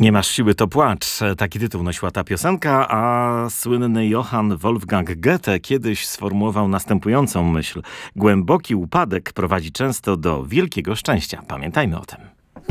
Nie masz siły, to płacz. Taki tytuł nosiła ta piosenka, a słynny Johann Wolfgang Goethe kiedyś sformułował następującą myśl. Głęboki upadek prowadzi często do wielkiego szczęścia. Pamiętajmy o tym.